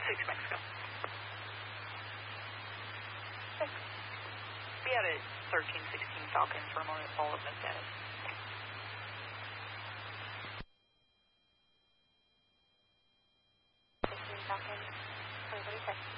6 Mexico. 6. We have a 1316 Falcon for all of the status. 16 Falcon, 2026.